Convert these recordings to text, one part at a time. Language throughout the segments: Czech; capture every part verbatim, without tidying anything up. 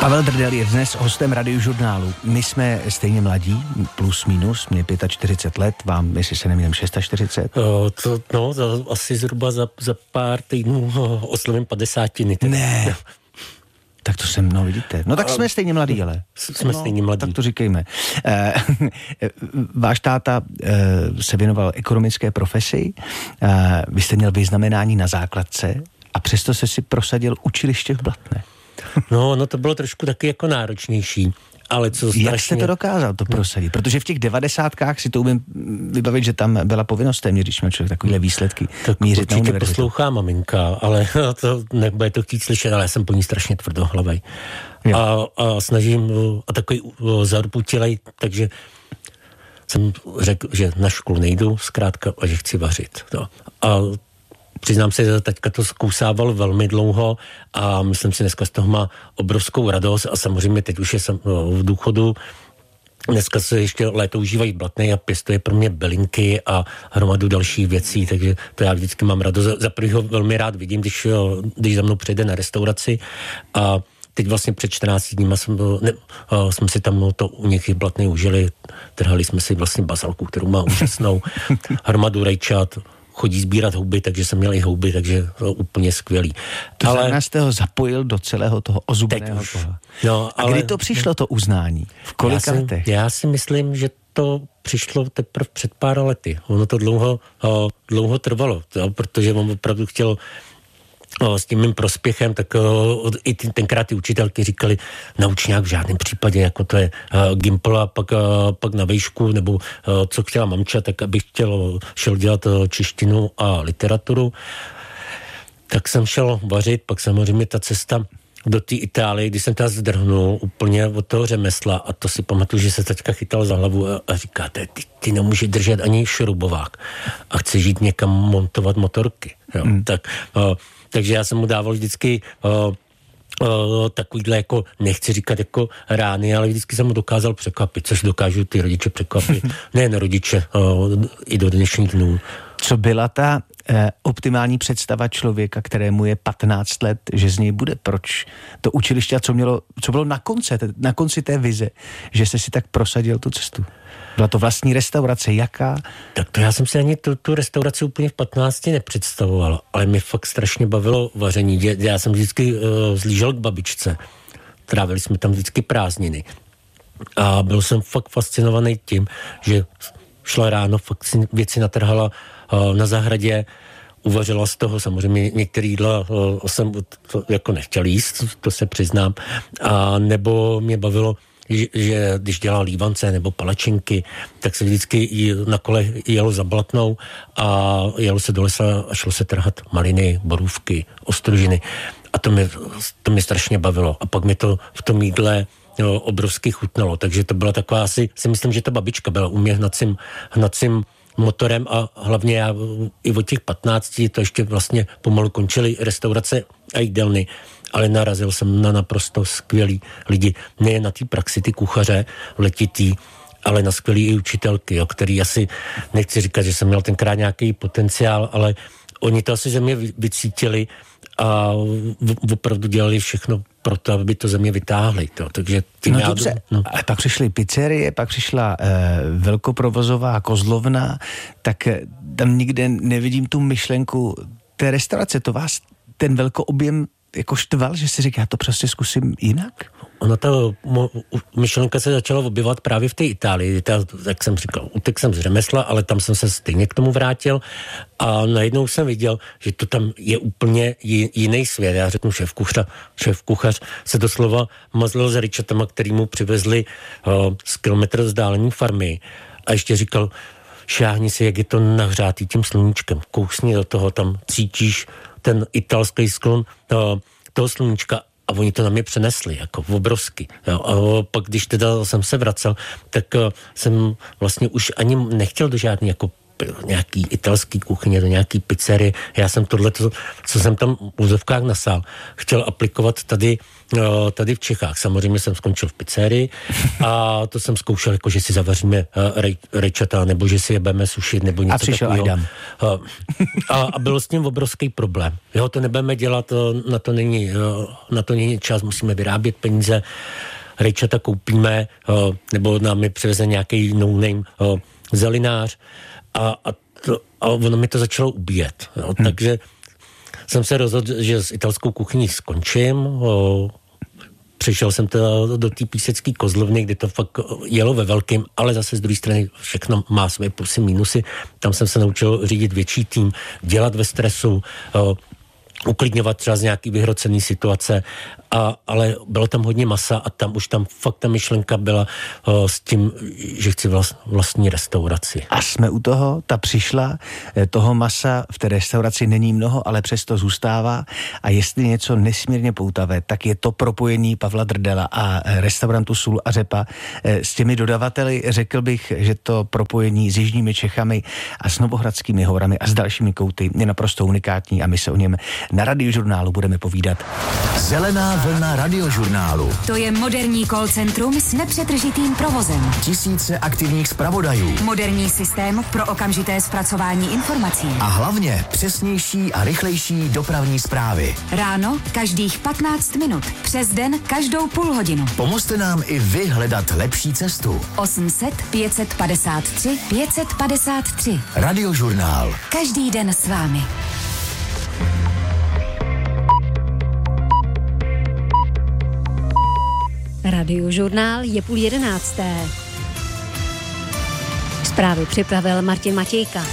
Pavel Drdel je dnes hostem Radiožurnálu. My jsme stejně mladí, plus minus, mě čtyřicet pět let, vám, jestli se nemýlím, čtyřicet šest. O, to, no, za, asi zhruba za, za pár týdnů oslovím padesátiny. Ne, tak to jsem, no vidíte. No tak jsme stejně mladí, ale. Jsme no, stejně mladí. Tak to říkejme. E, váš táta e, se věnoval ekonomické profesi, e, vy jste měl vyznamenání na základce a přesto se si prosadil učiliště v Blatné. No, no to bylo trošku taky jako náročnější, ale co strašně... Jak jste to dokázal to prosadit? Protože v těch devadesátkách si to umím vybavit, že tam byla povinnost téměř, když měl člověk takovýhle výsledky tak mířit na univerzitu. Určitě poslouchá maminka, ale to nebude to chtít slyšet, ale já jsem po ní strašně tvrdohlavej. A, a snažím, a takový zaruputilej, takže jsem řekl, že na školu nejdu zkrátka a že chci vařit. No. A přiznám se, že teďka to zkousával velmi dlouho a myslím si, dneska z toho má obrovskou radost a samozřejmě teď už je jsem v důchodu. Dneska se ještě léto užívají Blatné a pěstuje pro mě bylinky a hromadu dalších věcí, takže to já vždycky mám radost. Za prvý ho velmi rád vidím, když, když za mnou přijde na restauraci a teď vlastně před čtrnácti dníma jsme, ne, jsme si tam to u nich v Blatné užili, trhali jsme si vlastně bazalku, kterou má úžasnou, hromadu rajčat, chodí sbírat houby, takže jsem měl i houby, takže to úplně skvělý. To ale znamená, jste ho zapojil do celého toho ozubného toho. No, a ale kdy to přišlo, to uznání? V kolika já si, letech? Já si myslím, že to přišlo teprve před pár lety. Ono to dlouho, dlouho trvalo, protože on opravdu chtěl s tím mým prospěchem, tak uh, i ty, tenkrát ty učitelky říkali, nauč nějak v žádném případě, jako to je uh, Gimpl a pak, uh, pak na vejšku, nebo uh, co chtěla mamča, tak abych chtěl, šel dělat uh, češtinu a literaturu. Tak jsem šel vařit, pak samozřejmě ta cesta do té Itálie, když jsem teda zdrhnul úplně od toho řemesla a to si pamatuju, že se teďka chytal za hlavu a, a říkáte, ty, ty nemůžeš držet ani šrubovák a chceš jít někam montovat motorky. Jo? Mm. Tak uh, Takže já jsem mu dával vždycky uh, uh, takovýhle jako, nechci říkat jako rány, ale vždycky jsem mu dokázal překvapit, což dokážu ty rodiče překvapit. Nejen rodiče, uh, i do dnešních dnů. Co byla ta eh, optimální představa člověka, kterému je patnáct let, že z něj bude? Proč to učiliště a co, mělo, co bylo na konci, na konci té vize, že jste si tak prosadil tu cestu? Byla to vlastní restaurace, jaká? Tak to já jsem si ani tu, tu restauraci úplně v patnácti nepředstavoval, ale mě fakt strašně bavilo vaření. Já jsem vždycky uh, zlížel k babičce. Trávili jsme tam vždycky prázdniny. A byl jsem fakt fascinovaný tím, že šla ráno, fakt si věci natrhala uh, na zahradě, uvařila z toho, samozřejmě některé jídla uh, jsem to jako nechtěl jíst, to se přiznám. A nebo mě bavilo, že, že když dělal lívance nebo palačinky, tak se vždycky na kole jelo za Blatnou a jelo se do lesa a šlo se trhat maliny, borůvky, ostružiny. A to mě, to mě strašně bavilo. A pak mi to v tom jídle jo, obrovsky chutnalo. Takže to byla taková asi, si myslím, že ta babička byla u mě hnacím, hnacím motorem a hlavně já i od těch patnácti to ještě vlastně pomalu končily restaurace a jídelny, ale narazil jsem na naprosto skvělý lidi. Nejen na té praxi, ty kuchaře letitý, ale na skvělý i učitelky, jo, který asi, nechci říkat, že jsem měl tenkrát nějaký potenciál, ale oni to asi ze mě vycítili a opravdu dělali všechno pro to, aby to ze mě vytáhli. To. Takže no dobře, no. Ale pak přišly pizzerie, pak přišla eh, velkoprovozová kozlovna, tak eh, tam nikde nevidím tu myšlenku té restaurace. To vás ten velkoobjem jako štval, že si říká, to prostě zkusím jinak? Ona ta myšlenka se začala objevovat právě v té Itálii. Ta, jak jsem říkal, utek jsem z řemesla, ale tam jsem se stejně k tomu vrátil a najednou jsem viděl, že to tam je úplně jiný svět. Já řeknu, šéf kuchař, šéf kuchař se doslova mazlil s rajčatama, který mu přivezli uh, z kilometr vzdálení farmy a ještě říkal, šáhni si, jak je to nahřátý tím sluníčkem. Kousni do toho, tam cítíš ten italský sklon uh, toho sluníčka a oni to na mě přenesli, jako obrovsky. Jo. A pak, když teda jsem se vracel, tak uh, jsem vlastně už ani nechtěl do žádný jako nějaký italský kuchyně, do nějaký pizzerie. Já jsem tohle, co jsem tam v úzovkách nasál, chtěl aplikovat tady, tady v Čechách. Samozřejmě jsem skončil v pizzerii a to jsem zkoušel, jako že si zavaříme rej, rejčata, nebo že si jebeme sušit, nebo něco takového. A, a byl s tím obrovský problém. Jo, to nebudeme dělat, na to není, na to není čas, musíme vyrábět peníze, rejčata koupíme, nebo nám je přiveze nějaký no-name zelinář a, a, to, a ono mi to začalo ubíjet. Jo. Hmm. Takže jsem se rozhodl, že s italskou kuchyní skončím. O, přišel jsem teda do té písecké kozlovny, kde to fakt jelo ve velkým, ale zase z druhé strany všechno má své plusy, minusy. Tam jsem se naučil řídit větší tým, dělat ve stresu, o, uklidňovat třeba z nějaký vyhrocený situace, a, ale bylo tam hodně masa a tam už tam fakt ta myšlenka byla o, s tím, že chci vlast, vlastní restauraci. A jsme u toho, ta přišla, toho masa v té restauraci není mnoho, ale přesto zůstává a jestli něco nesmírně poutavé, tak je to propojení Pavla Drdela a restaurantu Sůl a řepa s těmi dodavateli. Řekl bych, že to propojení s jižními Čechami a s Novohradskými horami a s dalšími kouty je naprosto unikátní a my se o něm na Radiožurnálu budeme povídat. Zelená vlna Radiožurnálu. To je moderní call centrum s nepřetržitým provozem. Tisíce aktivních zpravodajů. Moderní systém pro okamžité zpracování informací. A hlavně přesnější a rychlejší dopravní zprávy. Ráno každých patnáct minut. Přes den každou půl hodinu. Pomozte nám i vy hledat lepší cestu. osm set pět set padesát tři pět set padesát tři. Radiožurnál. Každý den s vámi. Radiožurnál je půl jedenácté. Zprávy připravil Martin Matějka.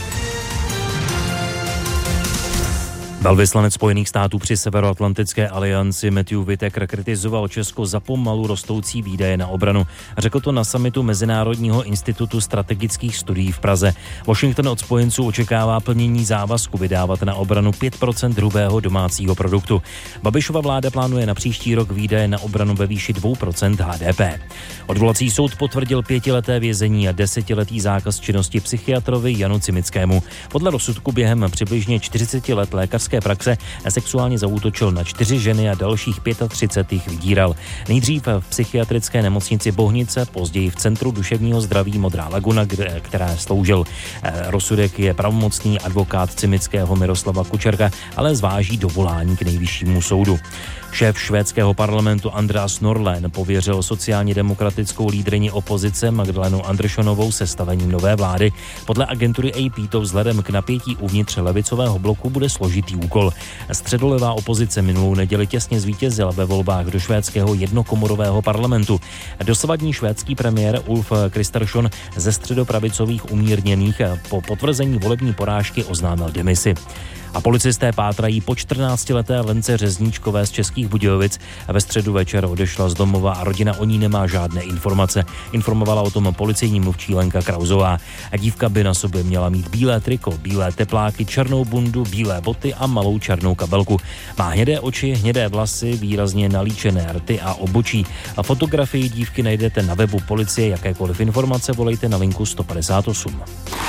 Velvyslanec Spojených států při Severoatlantické alianci Matthew Whitaker kritizoval Česko za pomalu rostoucí výdaje na obranu. Řekl to na summitu Mezinárodního institutu strategických studií v Praze. Washington od spojenců očekává plnění závazku vydávat na obranu pět procent hrubého domácího produktu. Babišova vláda plánuje na příští rok výdaje na obranu ve výši dvě procenta H D P. Odvolací soud potvrdil pětileté vězení a desetiletý zákaz činnosti psychiatrovi Janu Cimickému. Podle rozsudku během přibližně čtyřiceti let lékařské praxe sexuálně zaútočil na čtyři ženy a dalších třicet pět jich vydíral. Nejdřív v psychiatrické nemocnici Bohnice, později v Centru duševního zdraví Modrá Laguna, kde, která sloužil. Rozsudek je pravomocný, advokát Cimického Miroslava Kučerka ale zváží dovolání k nejvyššímu soudu. Šéf švédského parlamentu Andreas Norlén pověřil sociálně demokratickou lídryni opozice Magdalenu Andersonovou sestavením nové vlády. Podle agentury A P to vzhledem k napětí uvnitř levicového bloku bude složitý úkol. Středolevá opozice minulou neděli těsně zvítězila ve volbách do švédského jednokomorového parlamentu. Dosavadní švédský premiér Ulf Kristersson ze středopravicových umírněných po potvrzení volební porážky oznámil demisi. A policisté pátrají po čtrnáctileté Lence Řezníčkové z Českých Budějovic. Ve středu večer odešla z domova a rodina o ní nemá žádné informace. Informovala o tom policejní mluvčí Lenka Krauzová. A dívka by na sobě měla mít bílé triko, bílé tepláky, černou bundu, bílé boty a malou černou kabelku. Má hnědé oči, hnědé vlasy, výrazně nalíčené rty a obočí. A fotografii dívky najdete na webu policie. Jakékoliv informace volejte na linku sto padesát osm.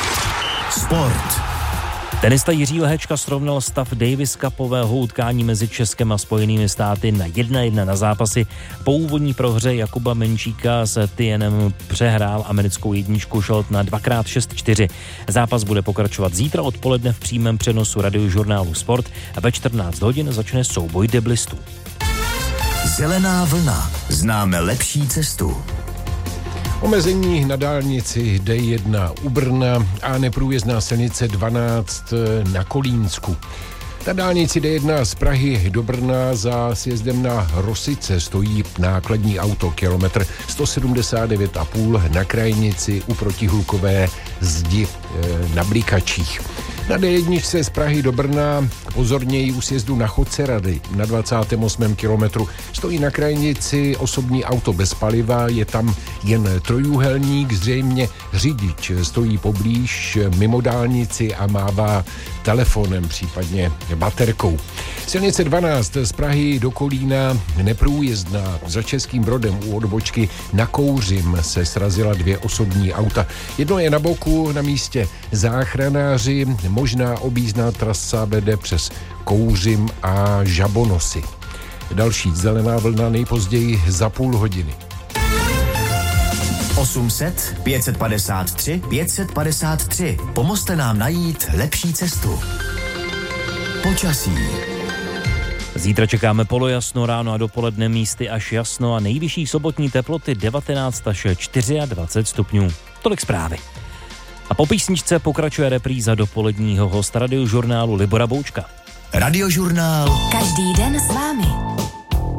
Sport. Tenista Jiří Lehečka srovnal stav Davis Cupového utkání mezi Českem a Spojenými státy na jedna jedna na zápasy. Po úvodní prohře Jakuba Menčíka s Tienem přehrál americkou jedničku Šolt na dvakrát šest čtyři. Zápas bude pokračovat zítra odpoledne v přímém přenosu Radiožurnálu Sport a ve čtrnáct hodin začne souboj deblistů. Zelená vlna. Známe lepší cestu. Omezení na dálnici D jedna u Brna a neprůjezdná silnice dvanáct na Kolínsku. Na dálnici D jedna z Prahy do Brna za sjezdem na Rosice stojí nákladní auto kilometr sto sedmdesát devět a půl na krajnici u protihlukové zdi e, na Blíkačích. Na D jedna z Prahy do Brna Pozorněji u sjezdu na Chodce Rady na dvacátém osmém kilometru. Stojí na krajnici osobní auto bez paliva, je tam jen trojúhelník, zřejmě řidič stojí poblíž mimo dálnici a mává telefonem, případně baterkou. Silnice dvanáct z Prahy do Kolína neprůjezdná. Za Českým Brodem u odbočky na Kouřim se srazila dvě osobní auta. Jedno je na boku, na místě záchranáři. Možná objízdná trasa vede přes Kouřim a Žabonosy. Další zelená vlna nejpozději za půl hodiny. osm set, pět set padesát tři, pět set padesát tři. Pomozte nám najít lepší cestu. Počasí. Zítra čekáme polojasno, ráno a dopoledne místy až jasno a nejvyšší sobotní teploty devatenáct až dvacet čtyři stupňů. Tolik zprávy. A po písničce pokračuje repríza dopoledního hosta radiožurnálu Libora Boučka. Radiožurnál. Každý den s vámi.